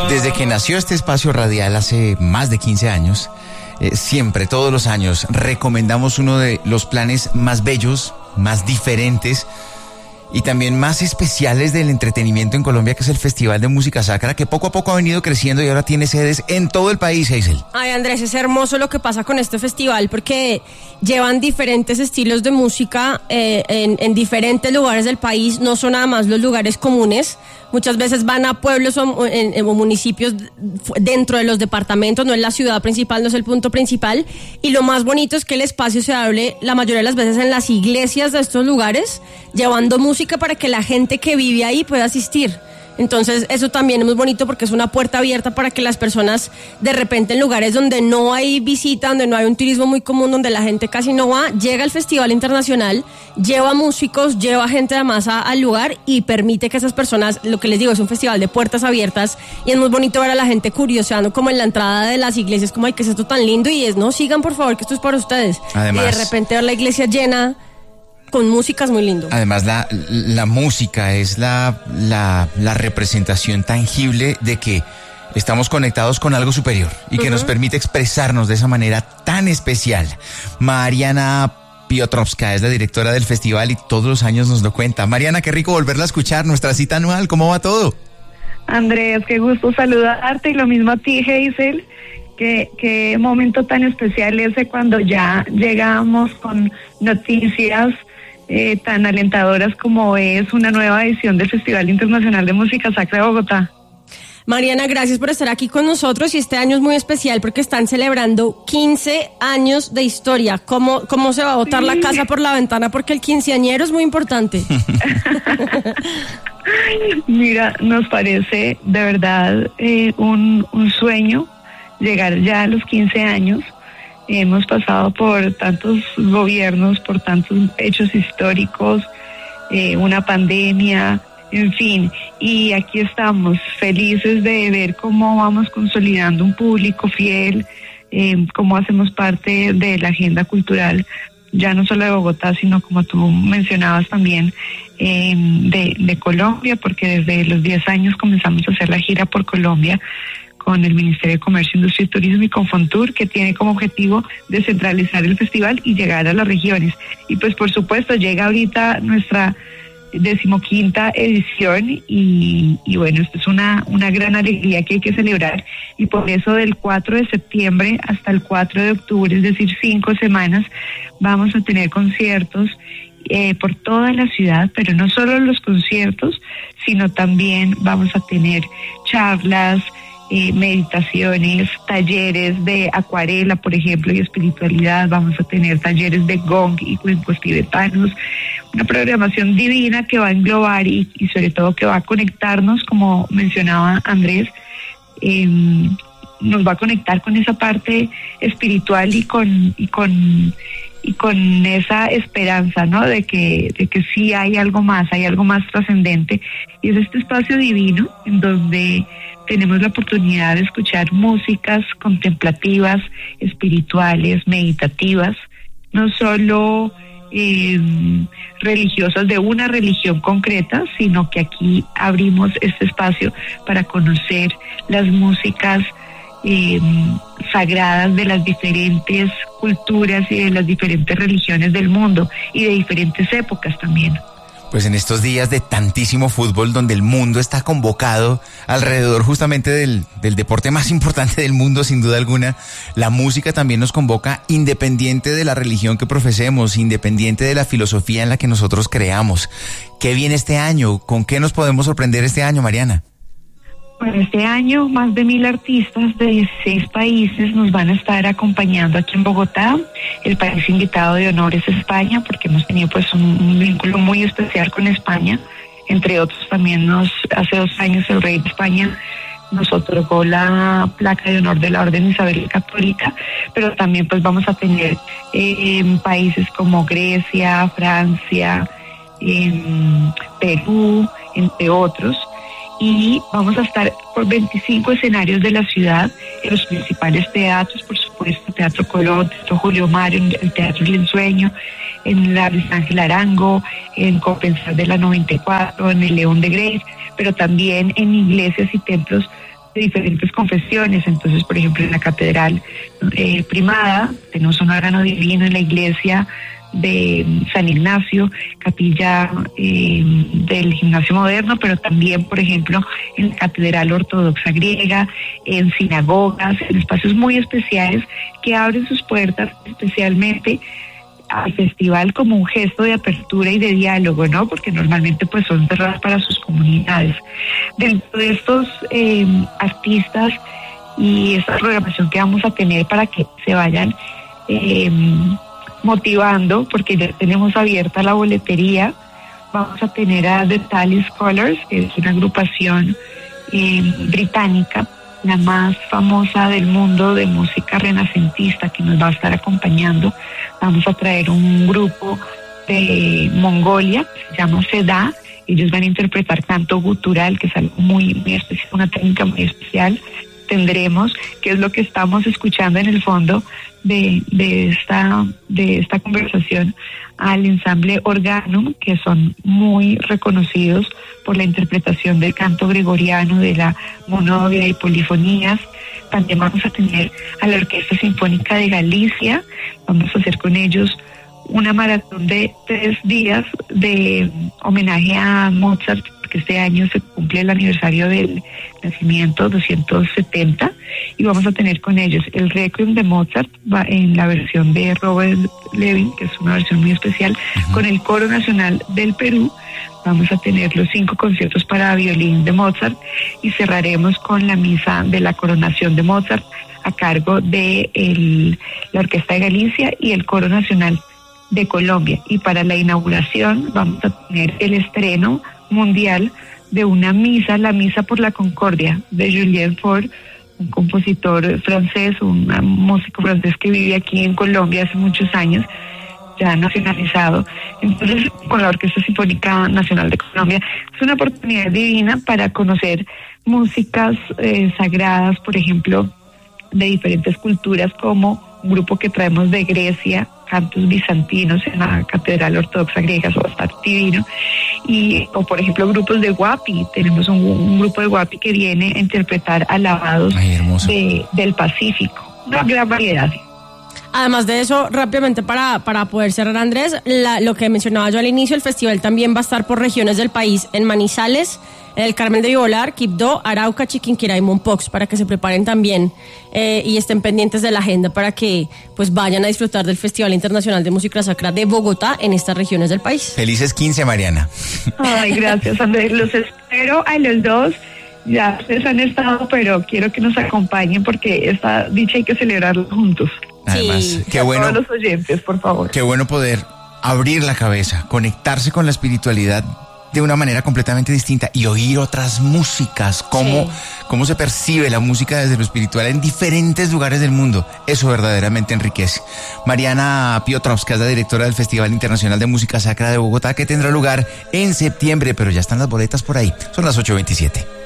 Desde que nació este espacio radial hace más de 15 años, siempre, todos los años, recomendamos uno de los planes más bellos, más diferentes y también más especiales del entretenimiento en Colombia, que es el Festival de Música Sacra, que poco a poco ha venido creciendo y ahora tiene sedes en todo el país, Hazel. Ay, Andrés, es hermoso lo que pasa con este festival porque llevan diferentes estilos de música en diferentes lugares del país, no son nada más los lugares comunes. Muchas veces van a pueblos o municipios dentro de los departamentos, no es la ciudad principal, no es el punto principal. Y lo más bonito es que el espacio se hable la mayoría de las veces en las iglesias de estos lugares, llevando música para que la gente que vive ahí pueda asistir. Entonces eso también es muy bonito porque es una puerta abierta para que las personas de repente en lugares donde no hay visita, donde no hay un turismo muy común, donde la gente casi no va, llega al Festival Internacional, lleva músicos, lleva gente además al lugar y permite que esas personas, lo que les digo, es un festival de puertas abiertas y es muy bonito ver a la gente curioseando como en la entrada de las iglesias, como ay, ¿qué es esto tan lindo? Y es, no, sigan por favor que esto es para ustedes. Además, y de repente ver la iglesia llena con música es muy lindo. Además, la música es la representación tangible de que estamos conectados con algo superior y que nos permite expresarnos de esa manera tan especial. Mariana Piotrowska es la directora del festival y todos los años nos lo cuenta. Mariana, qué rico volverla a escuchar, nuestra cita anual, ¿cómo va todo? Andrés, qué gusto saludarte y lo mismo a ti, Hazel. Qué momento tan especial ese cuando ya llegamos con noticias tan alentadoras como es una nueva edición del Festival Internacional de Música Sacra de Bogotá. Mariana, gracias por estar aquí con nosotros y este año es muy especial porque están celebrando 15 años de historia. ¿Cómo se va a botar la casa por la ventana? Porque el quinceañero es muy importante. Mira, nos parece de verdad un sueño llegar ya a los 15 años. Hemos pasado por tantos gobiernos, por tantos hechos históricos, una pandemia, en fin, y aquí estamos felices de ver cómo vamos consolidando un público fiel, cómo hacemos parte de la agenda cultural, ya no solo de Bogotá, sino como tú mencionabas también, de Colombia, porque desde los 10 años comenzamos a hacer la gira por Colombia, con el Ministerio de Comercio, Industria y Turismo y con Fontur, que tiene como objetivo descentralizar el festival y llegar a las regiones. Y pues por supuesto llega ahorita nuestra 15ª edición y bueno, esto es una gran alegría que hay que celebrar y por eso del 4 de septiembre hasta el 4 de octubre, es decir, 5 semanas, vamos a tener conciertos por toda la ciudad, pero no solo los conciertos, sino también vamos a tener charlas, meditaciones, talleres de acuarela, por ejemplo, y espiritualidad. Vamos a tener talleres de gong y cuencos tibetanos, una programación divina que va a englobar y sobre todo que va a conectarnos, como mencionaba Andrés, nos va a conectar con esa parte espiritual y con esa esperanza, ¿no? De que sí hay algo más trascendente, y es este espacio divino en donde tenemos la oportunidad de escuchar músicas contemplativas, espirituales, meditativas, no solo religiosas de una religión concreta, sino que aquí abrimos este espacio para conocer las músicas sagradas de las diferentes culturas y de las diferentes religiones del mundo y de diferentes épocas también. Pues en estos días de tantísimo fútbol, donde el mundo está convocado alrededor justamente del deporte más importante del mundo, sin duda alguna, la música también nos convoca independiente de la religión que profesemos, independiente de la filosofía en la que nosotros creamos. ¿Qué viene este año? ¿Con qué nos podemos sorprender este año, Mariana? Bueno, este año más de 1,000 artistas de 16 países nos van a estar acompañando aquí en Bogotá. El país invitado de honor es España, porque hemos tenido pues un vínculo muy especial con España. Entre otros también hace 2 años el rey de España nos otorgó la placa de honor de la Orden Isabel Católica, pero también pues vamos a tener países como Grecia, Francia, Perú, entre otros. Y vamos a estar por 25 escenarios de la ciudad, en los principales teatros, por supuesto, Teatro Colón, Teatro Julio Mario, el Teatro El Ensueño, en la Luis Ángel Arango, en Compensar de la 94, en el León de Grace, pero también en iglesias y templos de diferentes confesiones. Entonces, por ejemplo, en la Catedral Primada tenemos un órgano divino, en la iglesia de San Ignacio, capilla del Gimnasio Moderno, pero también, por ejemplo, en la Catedral Ortodoxa Griega, en sinagogas, en espacios muy especiales que abren sus puertas especialmente al festival como un gesto de apertura y de diálogo, ¿no? Porque normalmente pues son cerradas para sus comunidades. Dentro de estos artistas y esta programación que vamos a tener para que se vayan motivando, porque ya tenemos abierta la boletería, vamos a tener a The Tally Scholars, que es una agrupación británica, la más famosa del mundo de música renacentista, que nos va a estar acompañando. Vamos a traer un grupo de Mongolia, que se llama Seda. Ellos van a interpretar canto gutural, que es algo muy, muy especial, una técnica muy especial. Tendremos, que es lo que estamos escuchando en el fondo de esta conversación, al ensamble Organum, que son muy reconocidos por la interpretación del canto gregoriano, de la monovia y polifonías. También vamos a tener a la Orquesta Sinfónica de Galicia. Vamos a hacer con ellos una maratón de 3 días de homenaje a Mozart, porque este año se cumple el aniversario del nacimiento 270, y vamos a tener con ellos el Requiem de Mozart en la versión de Robert Levin, que es una versión muy especial, con el Coro Nacional del Perú. Vamos a tener los 5 conciertos para violín de Mozart, y cerraremos con la misa de la coronación de Mozart a cargo de la Orquesta de Galicia y el Coro Nacional de Colombia. Y para la inauguración vamos a tener el estreno mundial de una misa, la Misa por la Concordia, de Julien Faure, un compositor francés, un músico francés que vive aquí en Colombia hace muchos años, ya nacionalizado. Entonces, con la Orquesta Sinfónica Nacional de Colombia, es una oportunidad divina para conocer músicas sagradas, por ejemplo, de diferentes culturas, como un grupo que traemos de Grecia, cantos bizantinos en la Catedral Ortodoxa Griega, eso va a estar divino. O por ejemplo grupos de Huapi, tenemos un grupo de Huapi que viene a interpretar alabados del Pacífico, una gran variedad. Además de eso, rápidamente para poder cerrar, Andrés, lo que mencionaba yo al inicio, el festival también va a estar por regiones del país, en Manizales, en el Carmen de Vibolar, Quibdó, Arauca, Chiquinquirá y Mompox, para que se preparen también y estén pendientes de la agenda para que pues vayan a disfrutar del Festival Internacional de Música Sacra de Bogotá en estas regiones del país. Felices 15, Mariana. Ay, gracias, Andrés. Los espero a los dos. Ya ustedes han estado, pero quiero que nos acompañen porque esta dicha hay que celebrarla juntos. Además, Sí. qué bueno. A todos los oyentes, por favor. Qué bueno poder abrir la cabeza, conectarse con la espiritualidad de una manera completamente distinta y oír otras músicas, cómo se percibe la música desde lo espiritual en diferentes lugares del mundo. Eso verdaderamente enriquece. Mariana Piotrowska es la directora del Festival Internacional de Música Sacra de Bogotá, que tendrá lugar en septiembre, pero ya están las boletas por ahí. Son las 8:27.